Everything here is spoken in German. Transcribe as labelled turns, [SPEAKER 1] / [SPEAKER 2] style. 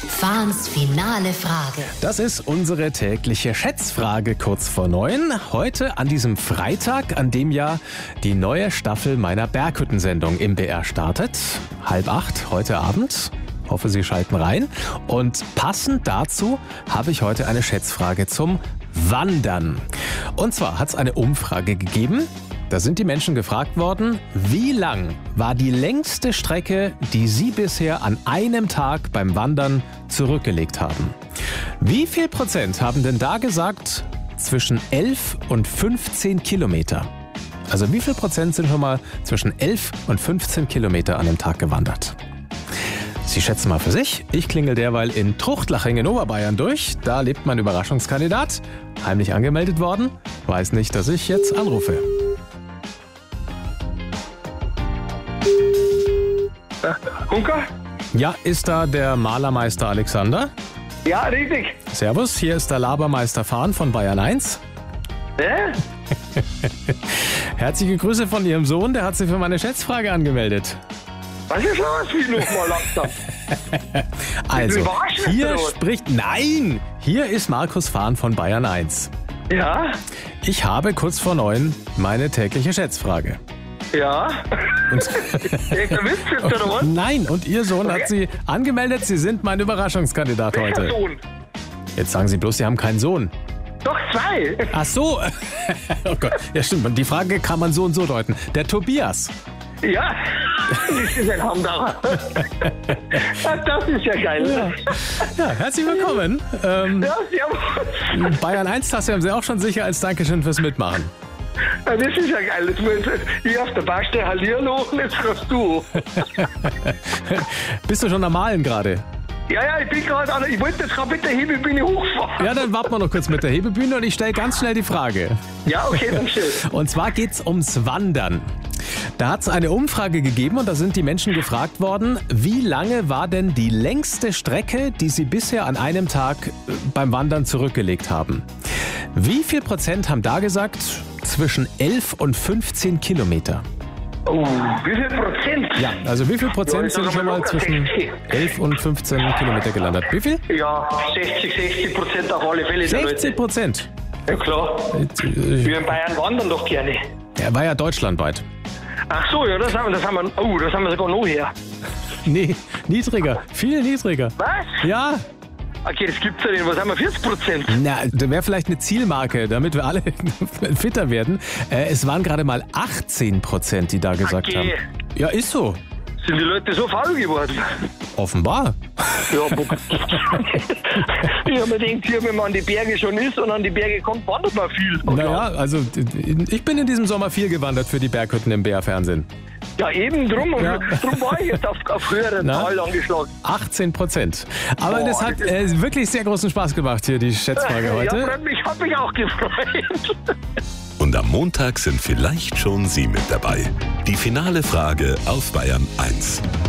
[SPEAKER 1] Fahns finale Frage.
[SPEAKER 2] Das ist unsere tägliche Schätzfrage kurz vor 9. Heute an diesem Freitag, an dem ja die neue Staffel meiner Berghütten-Sendung im BR startet. 7:30 heute Abend. Hoffe, Sie schalten rein. Und passend dazu habe ich heute eine Schätzfrage zum Wandern. Und zwar hat es eine Umfrage gegeben. Da sind die Menschen gefragt worden, wie lang war die längste Strecke, die Sie bisher an einem Tag beim Wandern zurückgelegt haben? Wie viel Prozent haben denn da gesagt, zwischen 11 und 15 Kilometer? Also wie viel Prozent sind schon mal zwischen 11 und 15 Kilometer an einem Tag gewandert? Sie schätzen mal für sich. Ich klingel derweil in Truchtlaching in Oberbayern durch. Da lebt mein Überraschungskandidat. Heimlich angemeldet worden. Weiß nicht, dass ich jetzt anrufe.
[SPEAKER 3] Hunker?
[SPEAKER 2] Ja, ist da der Malermeister Alexander?
[SPEAKER 3] Ja, richtig.
[SPEAKER 2] Servus, hier ist der Labermeister Fahn von Bayern 1. Herzliche Grüße von Ihrem Sohn, der hat sich für meine Schätzfrage angemeldet.
[SPEAKER 3] Was ist los, wie nochmal langsam?
[SPEAKER 2] Also,
[SPEAKER 3] Überraschend,
[SPEAKER 2] hier
[SPEAKER 3] oder was?
[SPEAKER 2] spricht... Nein! Hier ist Markus Fahn von Bayern 1.
[SPEAKER 3] Ja?
[SPEAKER 2] Ich habe kurz vor 9 meine tägliche Schätzfrage.
[SPEAKER 3] Ja?
[SPEAKER 2] Und
[SPEAKER 3] Echter Witz jetzt, oder was?
[SPEAKER 2] Nein, und Ihr Sohn hat Sie angemeldet, Sie sind mein Überraschungskandidat
[SPEAKER 3] Welcher
[SPEAKER 2] heute.
[SPEAKER 3] Sohn?
[SPEAKER 2] Jetzt sagen Sie bloß, Sie haben keinen Sohn.
[SPEAKER 3] Doch, 2.
[SPEAKER 2] Ach so. Oh Gott, ja stimmt. Und die Frage kann man so und so deuten. Der Tobias.
[SPEAKER 3] Ja? Das ist ein Hamdauer. Das ist ja geil.
[SPEAKER 2] Ja, herzlich willkommen.
[SPEAKER 3] Ja, servus.
[SPEAKER 2] Bayern 1-Tasse haben Sie auch schon sicher als Dankeschön fürs Mitmachen.
[SPEAKER 3] Ja, das ist ja geil. Jetzt muss ich auf der Baustelle Hallihallo und jetzt kannst du.
[SPEAKER 2] Bist du schon am Malen gerade?
[SPEAKER 3] Ja, ich bin gerade an. Ich wollte jetzt gerade mit der Hebebühne hochfahren.
[SPEAKER 2] Ja, dann warten wir noch kurz mit der Hebebühne und ich stelle ganz schnell die Frage.
[SPEAKER 3] Ja, okay, dann schön.
[SPEAKER 2] Und zwar geht's ums Wandern. Da hat es eine Umfrage gegeben und da sind die Menschen gefragt worden, wie lange war denn die längste Strecke, die sie bisher an einem Tag beim Wandern zurückgelegt haben? Wie viel Prozent haben da gesagt, zwischen 11 und 15 Kilometer?
[SPEAKER 3] Oh, wie viel Prozent?
[SPEAKER 2] Ja, also wie viel
[SPEAKER 3] Ja,
[SPEAKER 2] Prozent
[SPEAKER 3] ich
[SPEAKER 2] sind
[SPEAKER 3] sag
[SPEAKER 2] schon
[SPEAKER 3] mal
[SPEAKER 2] mal
[SPEAKER 3] locker
[SPEAKER 2] zwischen
[SPEAKER 3] 60.
[SPEAKER 2] 11 und 15 Kilometer gelandet? Wie viel?
[SPEAKER 3] Ja, 60% auf alle Fälle. der
[SPEAKER 2] 60%.
[SPEAKER 3] Leute. Ja, klar. Wir in Bayern wandern doch gerne.
[SPEAKER 2] Er war ja deutschlandweit.
[SPEAKER 3] Ach so, ja, das haben wir sogar noch her.
[SPEAKER 2] Nee, niedriger, viel niedriger.
[SPEAKER 3] Was?
[SPEAKER 2] Ja,
[SPEAKER 3] Okay, das gibt's ja nicht. Was haben wir, 40%?
[SPEAKER 2] na, da wäre vielleicht eine Zielmarke, damit wir alle fitter werden. Es waren gerade mal 18%, die da gesagt
[SPEAKER 3] Okay.
[SPEAKER 2] haben. Ja, ist so.
[SPEAKER 3] Sind die Leute so faul geworden?
[SPEAKER 2] Offenbar.
[SPEAKER 3] Ja, ich habe mir gedacht, hier, wenn man an die Berge schon ist und an die Berge kommt, wandert man viel.
[SPEAKER 2] Naja, also ich bin in diesem Sommer viel gewandert für die Berghütten im BR-Fernsehen.
[SPEAKER 3] Ja, eben drum. Und
[SPEAKER 2] Ja.
[SPEAKER 3] drum war ich jetzt auf höhere
[SPEAKER 2] Na?
[SPEAKER 3] Zahl angeschlagen.
[SPEAKER 2] 18%. Aber
[SPEAKER 3] Boah,
[SPEAKER 2] das hat
[SPEAKER 3] das ist-
[SPEAKER 2] wirklich sehr großen Spaß gemacht hier, die Schätzfrage
[SPEAKER 3] Ja,
[SPEAKER 2] heute.
[SPEAKER 3] freut mich, hat mich auch gefreut.
[SPEAKER 4] Und am Montag sind vielleicht schon Sie mit dabei. Die finale Frage auf Bayern 1.